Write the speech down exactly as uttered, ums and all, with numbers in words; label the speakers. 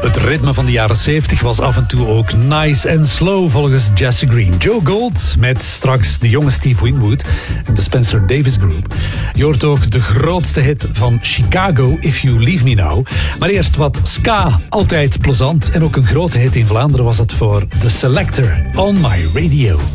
Speaker 1: Het ritme van de jaren zeventig was af en toe ook nice en slow volgens Jesse Green. Joe Gold met straks de jonge Steve Winwood en de Spencer Davis Group. Je hoort ook de grootste hit van Chicago, If You Leave Me Now. Maar eerst wat ska, altijd plezant. En ook een grote hit in Vlaanderen was het voor The Selector on My Radio.